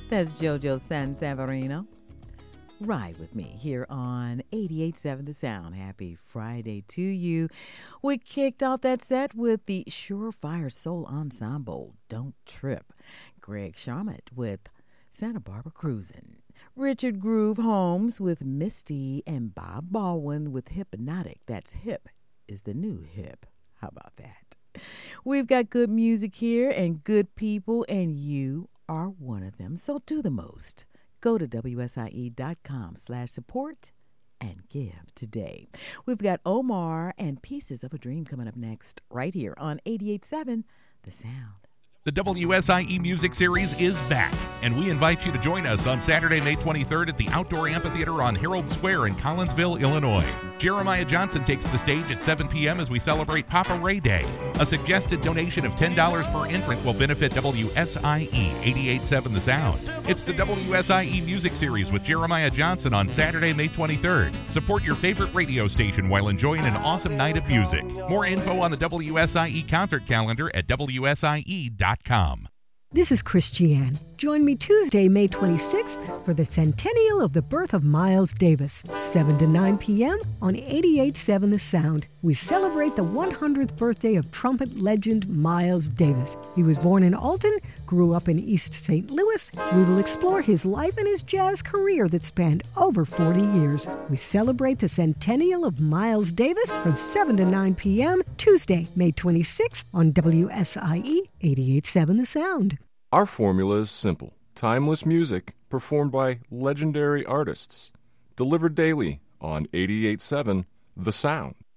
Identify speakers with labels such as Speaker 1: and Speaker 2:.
Speaker 1: That's JoJo San Severino. Ride with me here on 88.7 The Sound. Happy Friday to you. We kicked off that set with the Surefire Soul Ensemble, Don't Trip. Greg Sharmut with Santa Barbara Cruisin'. Richard Groove Holmes with Misty, and Bob Baldwin with Hypnotic. That's hip is the new hip. How about that? We've got good music here and good people, and you are one of them. So do the most. Go to WSIE.com/support and give today. We've got Omar and Pieces of a Dream coming up next right here on 88.7 The Sound.
Speaker 2: The WSIE Music Series is back, and we invite you to join us on Saturday, May 23rd at the Outdoor Amphitheater on Herald Square in Collinsville, Illinois. Jeremiah Johnson takes the stage at 7 p.m. as we celebrate Papa Ray Day. A suggested donation of $10 per entrant will benefit WSIE 88.7 The Sound. It's the WSIE Music Series with Jeremiah Johnson on Saturday, May 23rd. Support your favorite radio station while enjoying an awesome night of music. More info on the WSIE concert calendar at WSIE.com.
Speaker 3: This is Christiane. Join me Tuesday, May 26th for the centennial of the birth of Miles Davis, 7 to 9 p.m. on 88.7 The Sound. We celebrate the 100th birthday of trumpet legend Miles Davis. He was born in Alton, grew up in East St. Louis. We will explore his life and his jazz career that spanned over 40 years. We celebrate the centennial of Miles Davis from 7 to 9 p.m. Tuesday, May 26th on WSIE 88.7 The Sound.
Speaker 4: Our formula is simple. Timeless music performed by legendary artists. Delivered daily on 88.7 The Sound.